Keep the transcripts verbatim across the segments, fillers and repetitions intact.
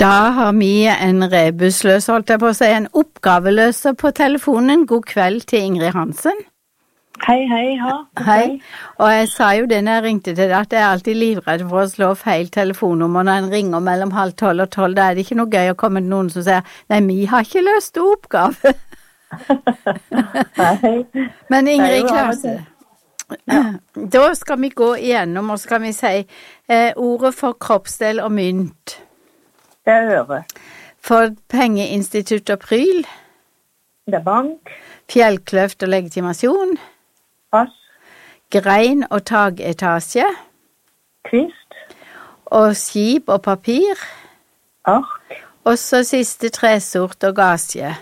Da har vi en rebusløs, holdt jeg på å si, en oppgaveløser på telefonen. God kveld til Ingrid Hansen. Hei, hei, ja. Hei, og jeg sa jo det når jeg ringte til deg, at jeg er alltid livredd for å slå feil telefonnummer når en ringer mellom halv tolv og tolv. Da er det ikke noe gøy å komme til noen som sier, nei, vi har ikke løst oppgave. Hei. Men Ingrid klarte det. Ja. Da skal vi gå igjennom, og så skal vi si eh, ordet for kroppsdel og mynt. Det er øre. For pengeinstitutt og pryl. Det er bank. Fjellkløft og legitimasjon. Pass. Grein og tagetasje. Kvist. Og skip og papir. Ark. Og så siste tresort og gasje.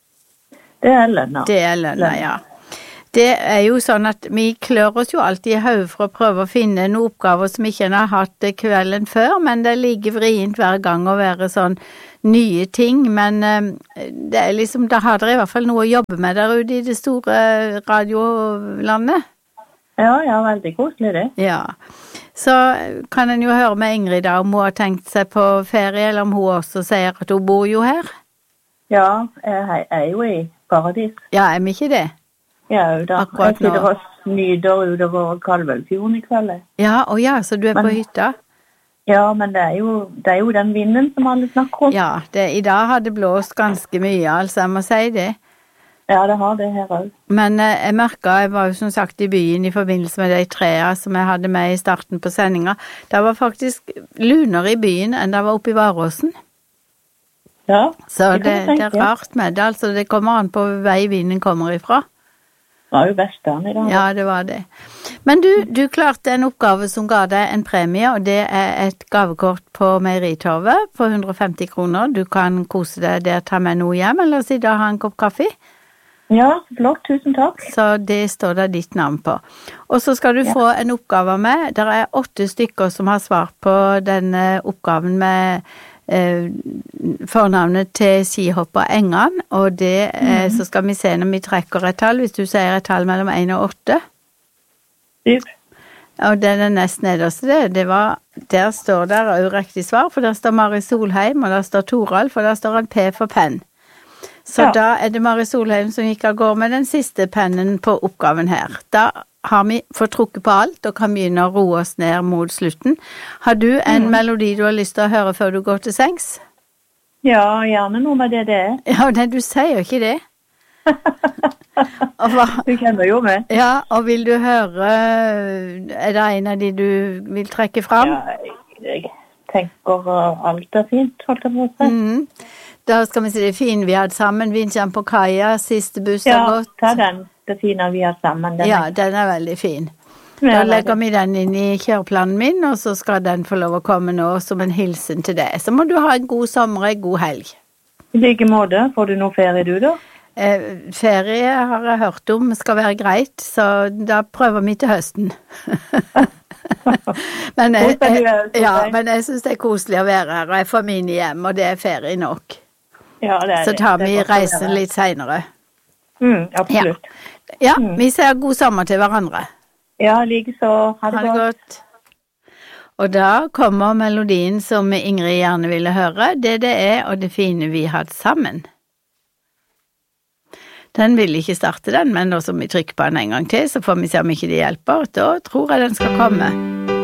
Det er lønna. Det er lønna, ja. Det er jo sånn at vi klør oss jo alltid i hodet for å prøve å finne noen oppgaver som ikke en har hatt kvelden før, men det er like vrient hver gang å være sånn nye ting, men det er liksom, da har dere i hvert fall noe å jobbe med der ute i det store radiolandet. Ja, ja, veldig koselig det. Ja, så kan en jo høre med Ingrid da, om hun har tenkt seg på ferie, eller om hun også sier at hun bor jo her. Ja, jeg er jo i paradis. Ja, er vi ikke det? Ja, da. Akkurat jeg sitter og nyder utover Kalvølfjorden i kveld. Ja, og ja, så du er men, på hytta? Ja, men det er, jo, det er jo den vinden som alle snakker om. Ja, det, i dag har det blåst ganske mye, altså jeg må si det. Ja, det har det her også. Men eh, jeg merket, jeg var jo som sagt i byen i forbindelse med de trea som jeg hadde med i starten på sendinga. Det var faktisk lunere i byen enn det var oppe i Varåsen. Ja, så det, det, det er rart med det, altså det kommer an på vei vinden kommer ifra. Det var jo Vestland i dag. Ja, det var det. Men du, du klarte en oppgave som ga deg en premie, og det er et gavekort på Meieritorvet på hundre og femti kroner. Du kan kose deg der, ta med noe hjem, eller sitte og ha en kopp kaffe. Ja, flott, tusen takk. Så det står det ditt navn på. Og så skal du ja. få en oppgave med. Det er åtte stykker som har svart på denne oppgaven med Eh, fornavnet til skihopper Engan, og det eh, mm. så skal vi se når vi trekker et tall, hvis du sier et tall mellom en og åtte. Syv. Og den er nest nederst det, det var, der står der jo riktig svar, for der står Mari Solheim, og der står Toralf, og der står en P for penn. Så ja. da er det Mari Solheim som gikk av gårde med den siste pennen på oppgaven her. Da har vi fått trukket på alt, og kan begynne å roe oss ned mot slutten. Har du en mm. melodi du har lyst til å høre før du går til sengs? Ja, gjerne noe med det det er. Ja, nei, du sier jo ikke det. hva, du kjenner jo med. Ja, og vil du høre, er det en av de du vil trekke fram? Ja, jeg tenker alt er fint, holdt jeg på å si. Mm. Da skal vi si det fint vi hadde sammen, Vinsjan på kaja, siste buss har gått. Ja, ta den. Det fine vi har sammen. Den ja, er... den er veldig fin. Ja, da legger vi den inn i kjøreplanen min, og så skal den få lov å komme nå som en hilsen til deg. Så må du ha en god sommer og en god helg. I like måte. Får du noe ferie du da? Eh, ferie har jeg hørt om skal være greit, så da prøver vi til høsten. men, jeg, jeg, ja, men jeg synes det er koselig å være her, og jeg får mine hjem, og det er ferie nok. Ja, det er så tar vi reisen litt senere. Mm, absolutt. Ja. Ja, vi sier god sommer til hverandre. Ja, like så. Ha det, ha det godt. godt. Og da kommer melodien som Ingrid gjerne ville høre, det det er og det fine vi hadde sammen. Den vil ikke starte den, men nå som vi trykker på den en gang til, så får vi se om ikke det hjelper. Da tror jeg den skal komme.